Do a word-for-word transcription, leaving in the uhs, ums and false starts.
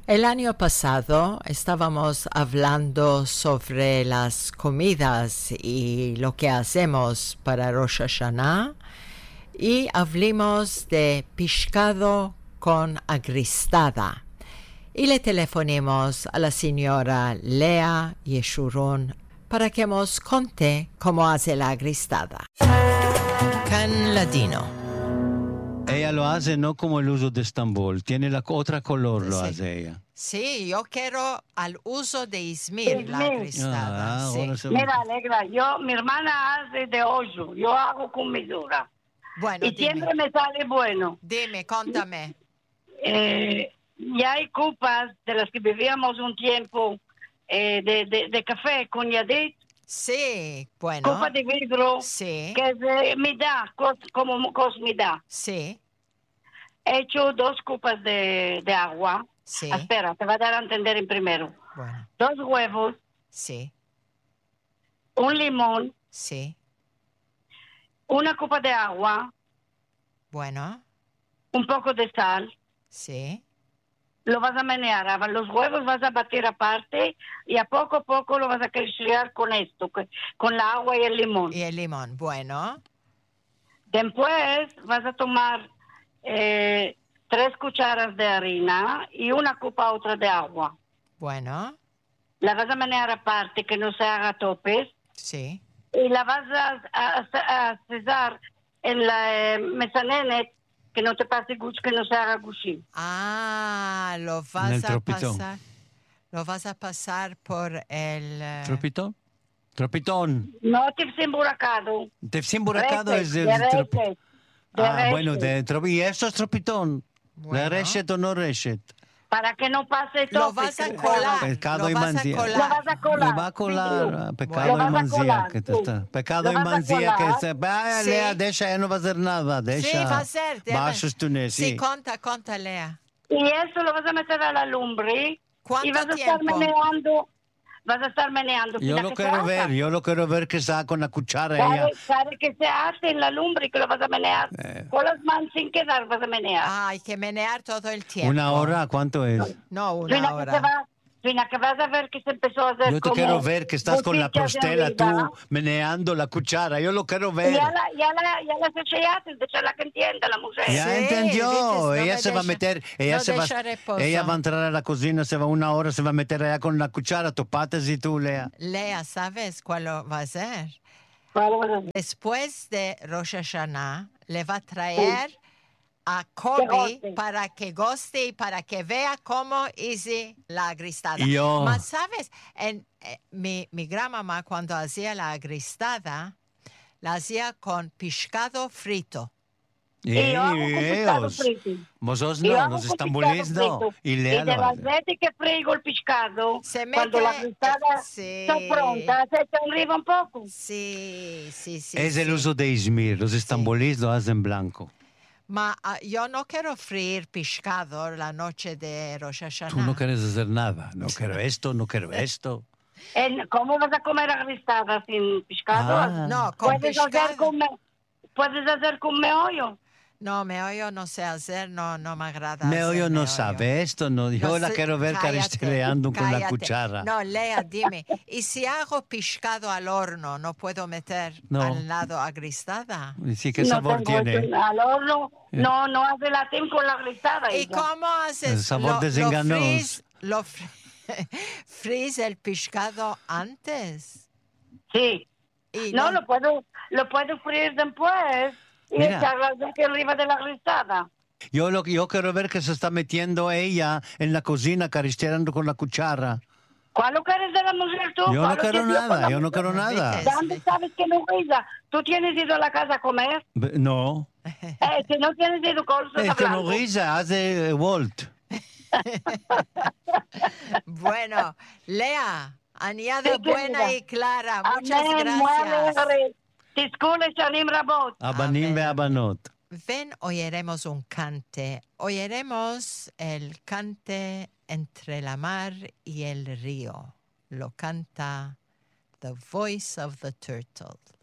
El año pasado estábamos hablando sobre las comidas y lo que hacemos para Rosh Hashanah y hablamos de pescado con agristada. Y le telefonemos a la señora Lea Yeshurun para que nos conte cómo hace la agristada. Can Ladino. Ella lo hace no como el uso de Estambul, tiene la otra color, lo Sí. hace ella. Sí, yo quiero al uso de Izmir, la Izmir. agristada. Ah, sí. ahora se- Mira, Alegra, yo, mi hermana hace de hoyo, yo hago con misura. Bueno, Y dime, siempre me sale bueno. dime, contame. Eh, y hay copas de las que vivíamos un tiempo eh, de, de, de café con yadit, Sí, bueno. copa de vidro, Sí, que es de midá, cos, como cosmidá. sí, He hecho dos copas de, de agua. sí. Espera, te va a dar a entender en primero. Bueno, Dos huevos, sí, un limón, sí. una copa de agua, Bueno, un poco de sal. sí. Lo vas a menear, a- los huevos vas a batir aparte y a poco a poco lo vas a crear con esto, que- con la agua y el limón. Y el limón, bueno, Después vas a tomar eh, tres cucharas de harina y una copa otra de agua. bueno, La vas a menear aparte, que no se haga topes, sí. y la vas a, a, a cesar en la eh, mesanenet, que no te pase guch, que no se haga gushim. Ah, lo el vas a tropitón. pasar. Lo vas a pasar por el... eh, ¿Tropitón? Tropitón. No te has emburacado. Tefsim buracado Reshet, es de el tropitón. reshet, de Ah, reshet. bueno, de trop- y eso es tropitón. Bueno. ¿De reshet o no reshet? Para que no pase Lo tope. vas a que- colar. Pecado lo y vas a mancía. colar. Lo vas a colar. Le va a colar, sí. ah, Lo pecado y vas a mancía. colar, Que te sí. está. Pecado Lo y vas a mancía que colar. se va, Sí. Lea, deja, ella no va a hacer nada, Sí, deja. va a ser. debe- Va a sostener, Sí, sí. conta, conta, Lea. Y eso lo vas a meter a la lumbre. ¿Cuánto y vas a estar tiempo? meneando. Vas a estar meneando. Yo Mira lo que quiero se ver, haga. yo lo quiero ver que está con la cuchara ella. Sabe, sabe que se hace en la lumbre que lo vas a menear. Eh. Con las manos sin quedar vas a menear. Ah, hay que menear todo el tiempo. ¿Una hora? ¿Cuánto es? No, Fina una que hora. se va, fina que vas a ver que se empezó a hacer Yo te como quiero ver que estás con la botitas prostela tú arriba. meneando la cuchara. Yo lo quiero Y ver. ya la, ya la, ya la secheaste, de la que entienda la mujer. Ya Sí, entendió. dices, no ella me se va a deja- meter, ella no se va, deja reposo. ella va a entrar a la cocina, se va una hora, se va a meter allá con la cuchara, topates y tú, Lea. Lea, ¿sabes cuál lo va a hacer? ¿Cuál vas a hacer? Después de Rosh Hashanah, le va a traer a Que Kobe goste. para que goste y para que vea cómo hice la agristada. Y yo- Mas, ¿sabes? En, eh, mi, mi gran mamá, cuando hacía la agristada, la hacía con pescado frito. Y yo hago con pescado ellos. frito. Vosotros Y yo no, hago los con estambulees pescado no. frito. Y Y Lea de lo las hace. veces que frigo el pescado, Se cuando la mete- fristada eh, sí. está pronta, se echa arriba un poco. Sí, sí, sí. Es el sí. uso de Izmir. Los estambulees lo hacen blanco. Ma, ah, yo no quiero freír pescado la noche de Rosh Hashanah. Tú no quieres hacer nada. No quiero esto, no quiero esto. En- ¿Cómo vas a comer agristada sin pescado? Ah. No, con puedes hacer pescado. con me- puedes hacer con meollo. No, meollo no sé hacer, no, no me agrada. Meollo hacer no meollo. sabe esto, no. Yo No la sé, quiero ver cállate, caristeando con la cállate. cuchara. No, Lea, dime, ¿y si hago pescado al horno, no puedo meter No. al lado agristada? Y sí, ¿qué No sabor tengo tiene? hecho al horno. No, no hace la tim con la agristada. ¿Y ella. cómo haces? El sabor Lo- desengañoso. Lo fríes, lo fr- fríes el pescado antes. Sí. Y No, lo puedo, lo puedo freír después y Mira. echar la aceite arriba de la agristada. Yo lo yo quiero ver que se está metiendo ella en la cocina caristeando con la cuchara. ¿Cuál lo quieres de la mujer tú? Yo ¿Cuál no lo quiero quieres con nada, la yo no mujer? quiero nada. ¿Viste? ¿Dónde sabes que no risa? ¿Tú tienes ido a la casa a comer? B- No. Eh, si no tienes ido, ¿cómo estás Es que no hablando? risa, hace eh, Walt. Bueno, Lea, añade Sí, buena querida. y clara. Muchas Amén, gracias. muere, Tiskule Shanim Rabot. Abanim Amén. ve abanot. Ven, oiremos un cante. Oiremos el cante entre la mar y el río. Lo canta The Voice of the Turtle.